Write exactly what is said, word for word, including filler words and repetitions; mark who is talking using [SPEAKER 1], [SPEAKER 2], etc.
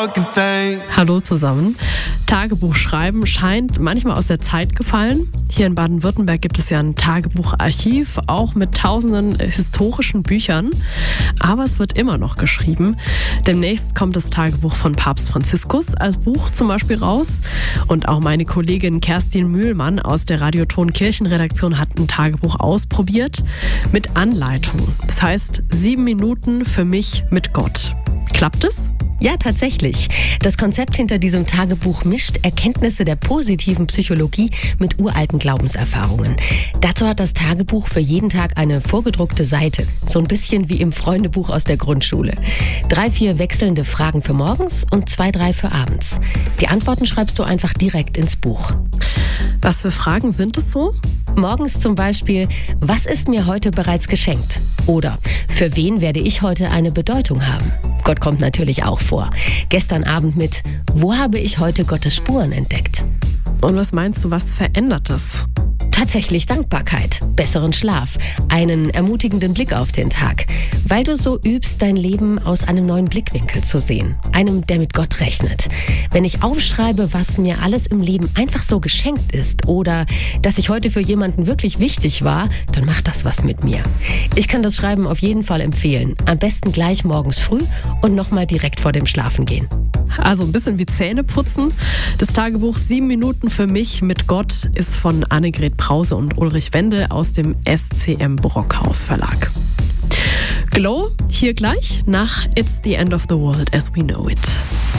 [SPEAKER 1] fucking thing.
[SPEAKER 2] Hallo zusammen. Tagebuch schreiben scheint manchmal aus der Zeit gefallen. Hier in Baden-Württemberg gibt es ja ein Tagebucharchiv, auch mit tausenden historischen Büchern. Aber es wird immer noch geschrieben. Demnächst kommt das Tagebuch von Papst Franziskus als Buch zum Beispiel raus. Und auch meine Kollegin Kerstin Mühlmann aus der Radioton Kirchenredaktion hat ein Tagebuch ausprobiert mit Anleitung. Das heißt, sieben Minuten für mich mit Gott. Klappt es?
[SPEAKER 3] Ja, tatsächlich. Das Konzept hinter diesem Tagebuch mischt Erkenntnisse der positiven Psychologie mit uralten Glaubenserfahrungen. Dazu hat das Tagebuch für jeden Tag eine vorgedruckte Seite. So ein bisschen wie im Freundebuch aus der Grundschule. Drei, vier wechselnde Fragen für morgens und zwei, drei für abends. Die Antworten schreibst du einfach direkt ins Buch.
[SPEAKER 2] Was für Fragen sind es so?
[SPEAKER 3] Morgens zum Beispiel, was ist mir heute bereits geschenkt? Oder für wen werde ich heute eine Bedeutung haben? Gott kommt natürlich auch vor. Gestern Abend mit, wo habe ich heute Gottes Spuren entdeckt?
[SPEAKER 2] Und was meinst du, was verändert das?
[SPEAKER 3] Tatsächlich Dankbarkeit, besseren Schlaf, einen ermutigenden Blick auf den Tag, weil du so übst, dein Leben aus einem neuen Blickwinkel zu sehen, einem, der mit Gott rechnet. Wenn ich aufschreibe, was mir alles im Leben einfach so geschenkt ist oder dass ich heute für jemanden wirklich wichtig war, dann macht das was mit mir. Ich kann das Schreiben auf jeden Fall empfehlen. Am besten gleich morgens früh und nochmal direkt vor dem Schlafengehen.
[SPEAKER 2] Also ein bisschen wie Zähne putzen. Das Tagebuch Sieben Minuten für mich mit Gott ist von Annegret Brause und Ulrich Wendel aus dem S C M Brockhaus Verlag. Glow hier gleich nach It's the End of the World as We Know It.